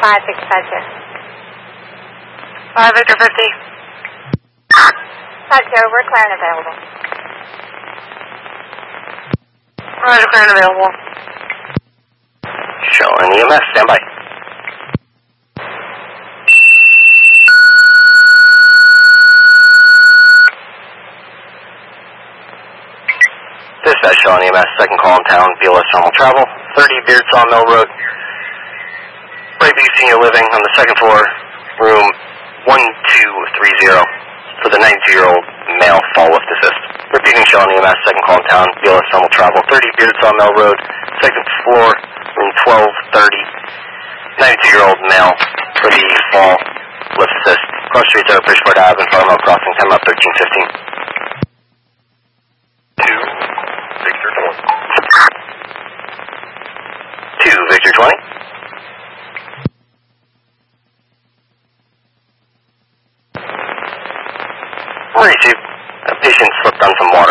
5652. 5 Victor 50. 50, we're clear and available. Roger, clear and available. Showing EMS, standby. Dispatch showing EMS, second call in town, BLS normal travel, 30 Beard Sawmill Road. Brightview Senior Living on the second floor, room 1230 for the 92-year-old male fall lift assist. Repeating showing EMS, second call in town, BLS normal travel, 30 Beard Sawmill Road, second floor, room 1230, 92-year-old male for the fall lift assist. Cross streets are Bridgeport Ave and Farmville Crossing, time up 1315. 2 Victor 20. Received. A patient slipped on some water.